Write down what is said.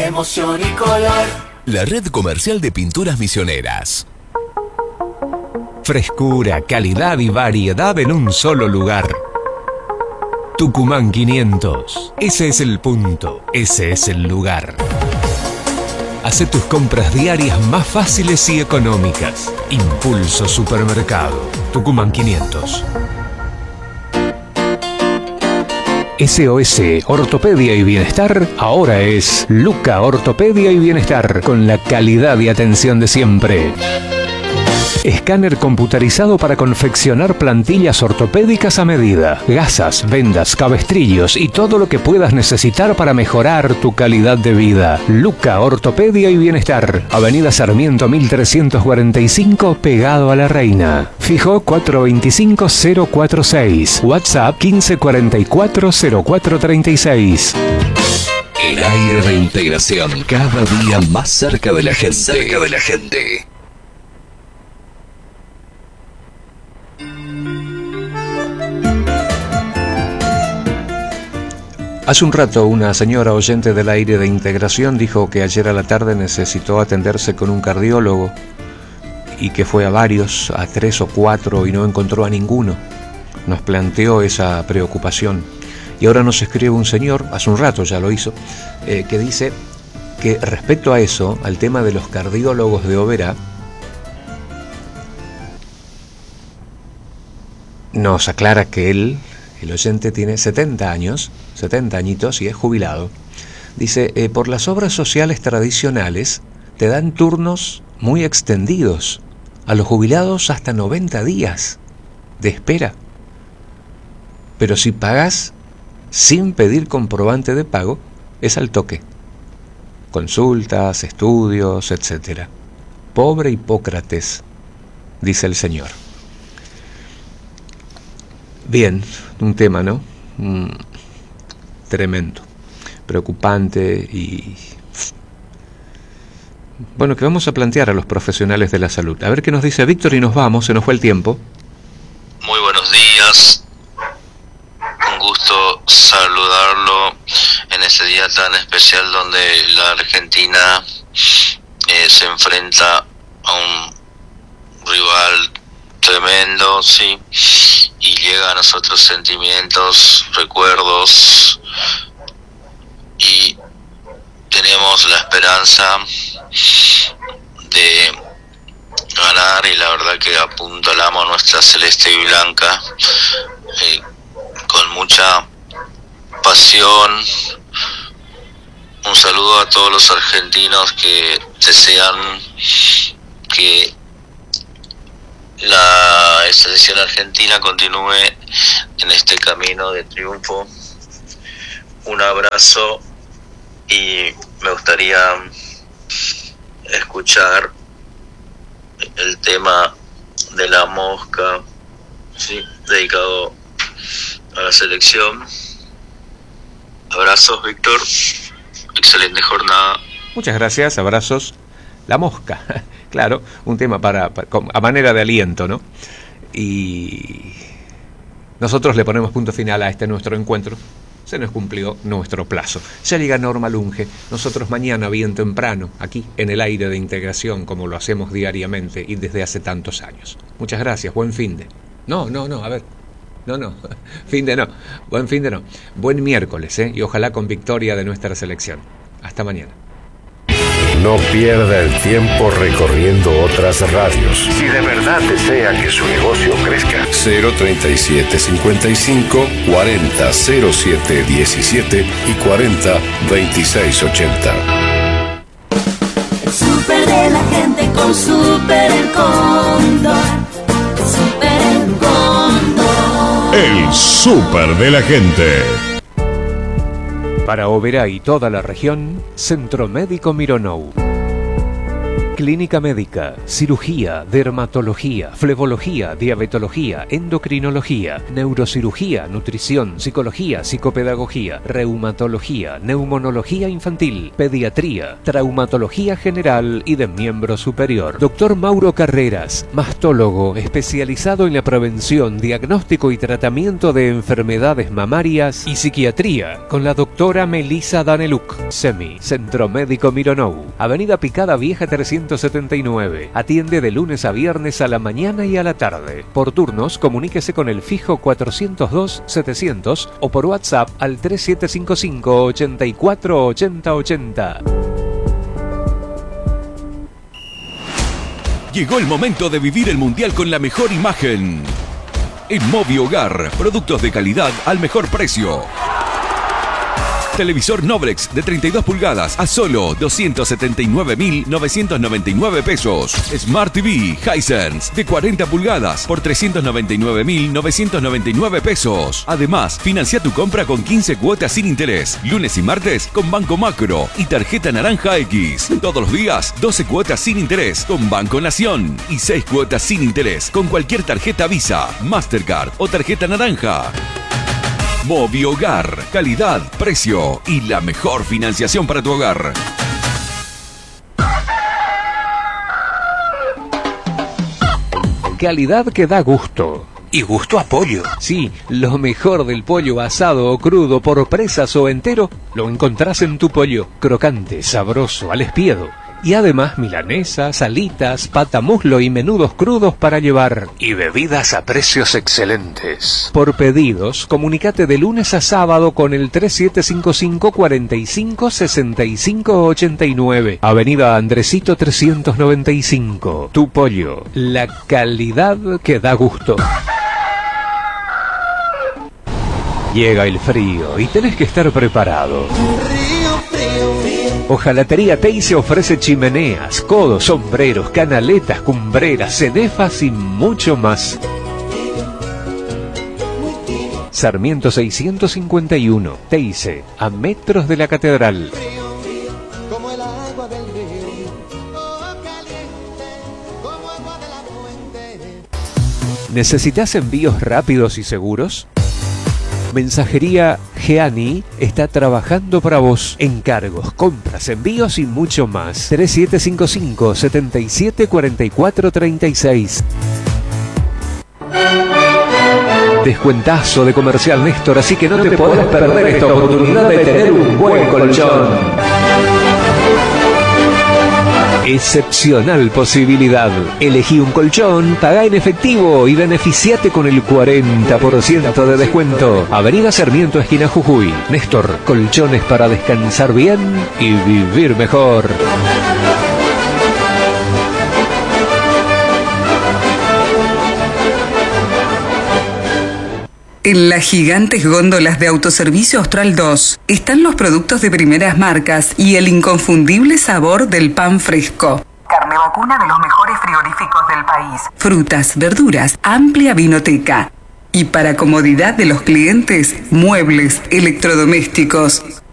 emoción y color. La red comercial de pinturas misioneras. Frescura, calidad y variedad en un solo lugar. Tucumán 500. Ese es el punto. Ese es el lugar. Hace tus compras diarias más fáciles y económicas. Impulso Supermercado. Tucumán 500. SOS Ortopedia y Bienestar ahora es Luca Ortopedia y Bienestar, con la calidad y atención de siempre. Escáner computarizado para confeccionar plantillas ortopédicas a medida, gasas, vendas, cabestrillos y todo lo que puedas necesitar para mejorar tu calidad de vida. Luca Ortopedia y Bienestar, Avenida Sarmiento 1345, pegado a La Reina. Fijo 425-046, WhatsApp 1544-0436. El aire de integración, cada día más cerca de la gente. Hace un rato una señora oyente del aire de integración dijo que ayer a la tarde necesitó atenderse con un cardiólogo y que fue a varios, a 3 o 4 y no encontró a ninguno. Nos planteó esa preocupación. Y ahora nos escribe un señor, hace un rato ya lo hizo, que dice que respecto a eso, al tema de los cardiólogos de Oberá, nos aclara que él, el oyente, tiene 70 años, 70 añitos y es jubilado. Dice, por las obras sociales tradicionales te dan turnos muy extendidos, a los jubilados hasta 90 días de espera. Pero si pagas sin pedir comprobante de pago, es al toque. Consultas, estudios, etc. Pobre Hipócrates, dice el señor. Bien, un tema, ¿no? Tremendo, preocupante y... bueno, que vamos a plantear a los profesionales de la salud. A ver qué nos dice Víctor y nos vamos, se nos fue el tiempo. Muy buenos días, un gusto saludarlo en este día tan especial donde la Argentina se enfrenta a un rival tremendo, sí, y llega a nosotros sentimientos, recuerdos, y tenemos la esperanza de ganar, y la verdad que apuntalamos a nuestra celeste y blanca con mucha pasión. Un saludo a todos los argentinos que desean que la selección argentina continúe en este camino de triunfo. Un abrazo, y me gustaría escuchar el tema de La Mosca, sí, dedicado a la selección. Abrazos, Víctor, excelente jornada. Muchas gracias, abrazos. La Mosca, claro, un tema a manera de aliento, ¿no? Y nosotros le ponemos punto final a este nuestro encuentro. Se nos cumplió nuestro plazo. Ya llega Norma Lunge. Nosotros mañana bien temprano, aquí en el aire de integración, como lo hacemos diariamente y desde hace tantos años. Muchas gracias, buen fin de... No, a ver. No, fin de no. Buen fin de no. Buen miércoles, y ojalá con victoria de nuestra selección. Hasta mañana. No pierda el tiempo recorriendo otras radios. Si de verdad desea que su negocio crezca. 037 55 40 07 17 y 40 26 80. El súper de la gente con Súper El Cóndor. Súper El Cóndor. El súper de la gente. Para Oberá y toda la región, Centro Médico Mironou. Clínica médica, cirugía, dermatología, flebología, diabetología, endocrinología, neurocirugía, nutrición, psicología, psicopedagogía, reumatología, neumonología infantil, pediatría, traumatología general y de miembro superior. Doctor Mauro Carreras, mastólogo especializado en la prevención, diagnóstico y tratamiento de enfermedades mamarias y psiquiatría, con la doctora Melissa Daneluk. SEMI, Centro Médico Mironou, Avenida Picada Vieja 379. Atiende de lunes a viernes a la mañana y a la tarde. Por turnos, comuníquese con el fijo 402-700 o por WhatsApp al 3755 84 80 80. Llegó el momento de vivir el Mundial con la mejor imagen. En Moviogar, productos de calidad al mejor precio. Televisor Noblex de 32 pulgadas a solo 279.999 pesos. Smart TV Hisense de 40 pulgadas por 399.999 pesos. Además, financia tu compra con 15 cuotas sin interés. Lunes y martes con Banco Macro y tarjeta Naranja X. Todos los días, 12 cuotas sin interés con Banco Nación y 6 cuotas sin interés con cualquier tarjeta Visa, Mastercard o tarjeta Naranja. Moviogar, calidad, precio y la mejor financiación para tu hogar. Calidad que da gusto. Y gusto a pollo. Sí, lo mejor del pollo asado o crudo por presas o entero lo encontrás en Tu Pollo. Crocante, sabroso, al espiedo. Y además milanesas, alitas, patamuslo y menudos crudos para llevar. Y bebidas a precios excelentes. Por pedidos, comunícate de lunes a sábado con el 3755 45 65 89. Avenida Andresito 395. Tu Pollo. La calidad que da gusto. Llega el frío y tenés que estar preparado. Hojalatería Teise ofrece chimeneas, codos, sombreros, canaletas, cumbreras, cenefas y mucho más. Sarmiento 651, Teise, a metros de la catedral. ¿Necesitas envíos rápidos y seguros? Mensajería Geani está trabajando para vos. Encargos, compras, envíos y mucho más. 3755 774436. Descuentazo de Comercial Néstor, así que no te podés perder esta oportunidad de tener un buen colchón. Excepcional posibilidad. Elegí un colchón, pagá en efectivo y beneficiate con el 40% de descuento. Avenida Sarmiento, esquina Jujuy. Néstor, colchones para descansar bien y vivir mejor. En las gigantes góndolas de Autoservicio Austral 2 están los productos de primeras marcas y el inconfundible sabor del pan fresco. Carne vacuna de los mejores frigoríficos del país. Frutas, verduras, amplia vinoteca. Y para comodidad de los clientes, muebles, electrodomésticos.